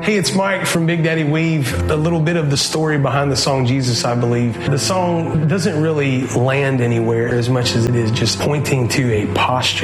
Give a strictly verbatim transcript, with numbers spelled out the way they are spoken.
Hey, it's Mike from Big Daddy Weave. A little bit of the story behind the song Jesus, I believe. The song doesn't really land anywhere as much as it is just pointing to a posture.